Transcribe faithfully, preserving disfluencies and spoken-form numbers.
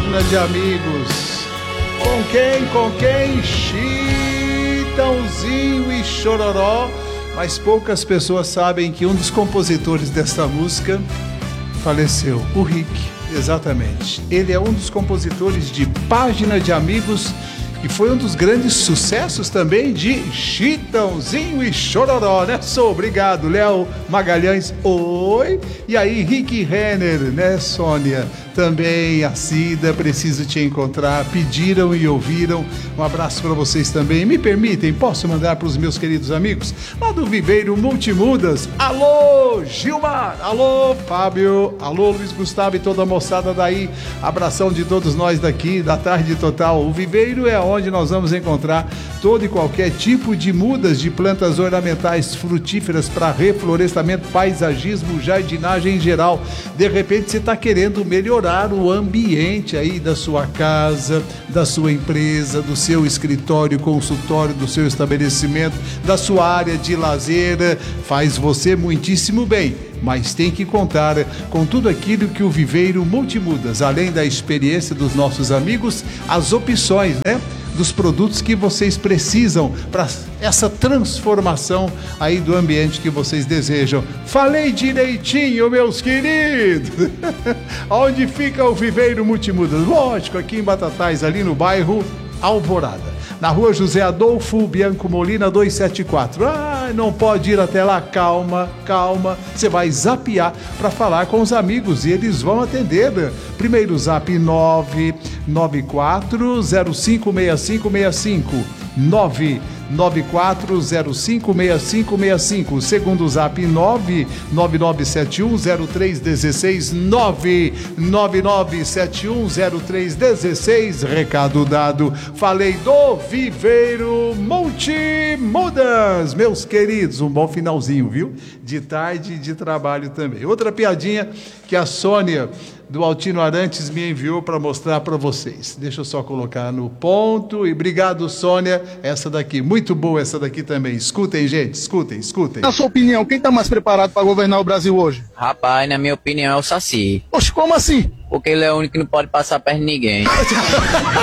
página de amigos. Com quem? Com quem? Chitãozinho e Chororó. Mas poucas pessoas sabem que um dos compositores desta música faleceu, o Rick, exatamente. Ele é um dos compositores de Página de Amigos e foi um dos grandes sucessos também de Chitãozinho e Chororó, né? Sou obrigado, Léo Magalhães, oi! E aí, Rick Renner, né, Sônia? Também, a Cida, preciso te encontrar, pediram e ouviram. Um abraço para vocês também. Me permitem, posso mandar para os meus queridos amigos lá do Viveiro Multimudas. Alô, Gilmar! Alô, Fábio! Alô, Luiz Gustavo e toda a moçada daí. Abração de todos nós daqui, da Tarde Total. O Viveiro é onde nós vamos encontrar todo e qualquer tipo de mudas de plantas ornamentais frutíferas para reflorestamento, paisagismo, jardinagem em geral. De repente você está querendo melhorar o ambiente aí da sua casa, da sua empresa, do seu escritório, consultório, do seu estabelecimento, da sua área de lazer, faz você muitíssimo bem. Mas tem que contar com tudo aquilo que o Viveiro Multimudas, além da experiência dos nossos amigos, as opções, né? Dos produtos que vocês precisam para essa transformação aí do ambiente que vocês desejam. Falei direitinho, meus queridos! Onde fica o Viveiro Multimudas? Lógico, aqui em Batatais, ali no bairro Alvorada. Na rua José Adolfo Bianco Molina doiscentos e setenta e quatro. Ah, não pode ir até lá, calma, calma. Você vai zapear para falar com os amigos e eles vão atender. Primeiro zap nove nove quatro zero cinco seis cinco seis cinco. nove nove quatro zero cinco seis cinco seis cinco. Segundo zap nove nove nove sete um zero três um seis. nove nove nove sete um zero três um seis. Recado dado. Falei do Viveiro Multimudas, meus queridos. Um bom finalzinho, viu? De tarde e de trabalho também. Outra piadinha que a Sônia do Altino Arantes me enviou para mostrar para vocês. Deixa eu só colocar no ponto. E obrigado, Sônia. Essa daqui, muito boa essa daqui também. Escutem, gente, escutem, escutem. Na sua opinião, quem está mais preparado para governar o Brasil hoje? Rapaz, na minha opinião é o Saci. Oxe, como assim? Porque ele é o único que não pode passar perto de ninguém.